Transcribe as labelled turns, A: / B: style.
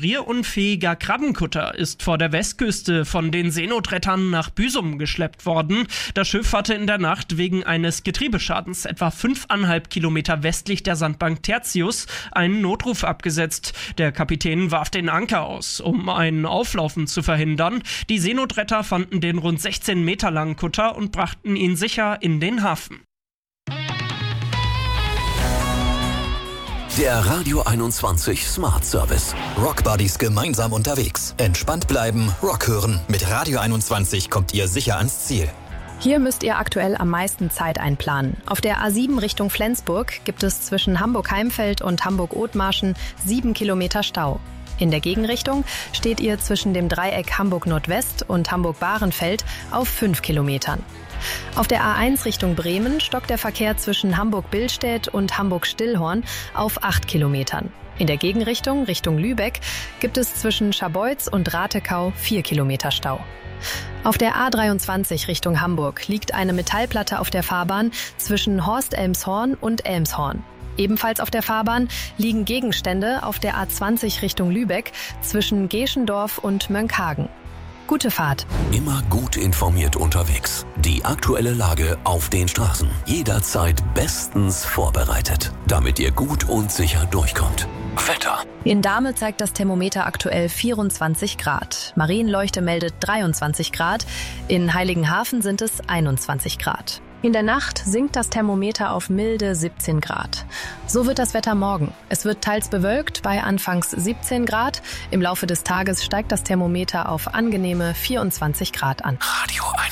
A: manövrierunfähiger Krabbenkutter ist vor der Westküste von den Seenotrettern nach Büsum geschleppt worden. Das Schiff hatte in der Nacht wegen eines Getriebeschadens etwa 5,5 Kilometer westlich der Sandbank Tertius einen Notruf abgesetzt. Der Kapitän warf den Anker aus, um ein Auflaufen zu verhindern. Die Seenotretter fanden den rund 16 Meter langen Kutter und brachten ihn sicher in den Hafen.
B: Der Radio 21 Smart Service.
C: Rock Buddies gemeinsam unterwegs. Entspannt bleiben, Rock hören. Mit Radio 21 kommt ihr sicher ans Ziel.
D: Hier müsst ihr aktuell am meisten Zeit einplanen. Auf der A7 Richtung Flensburg gibt es zwischen Hamburg-Heimfeld und Hamburg-Othmarschen 7 Kilometer Stau. In der Gegenrichtung steht ihr zwischen dem Dreieck Hamburg-Nordwest und Hamburg-Bahrenfeld auf 5 Kilometern. Auf der A1 Richtung Bremen stockt der Verkehr zwischen Hamburg-Billstedt und Hamburg-Stillhorn auf 8 Kilometern. In der Gegenrichtung Richtung Lübeck gibt es zwischen Scharbeutz und Ratekau 4 Kilometer Stau. Auf der A23 Richtung Hamburg liegt eine Metallplatte auf der Fahrbahn zwischen Horst-Elmshorn und Elmshorn. Ebenfalls auf der Fahrbahn liegen Gegenstände auf der A20 Richtung Lübeck zwischen Geschendorf und Mönckehagen. Gute Fahrt.
B: Immer gut informiert unterwegs. Die aktuelle Lage auf den Straßen. Jederzeit bestens vorbereitet, damit ihr gut und sicher durchkommt. Wetter.
D: In Dahme zeigt das Thermometer aktuell 24 Grad. Marienleuchte meldet 23 Grad. In Heiligenhafen sind es 21 Grad. In der Nacht sinkt das Thermometer auf milde 17 Grad. So wird das Wetter morgen. Es wird teils bewölkt bei anfangs 17 Grad. Im Laufe des Tages steigt das Thermometer auf angenehme 24 Grad an.
B: Radio 21.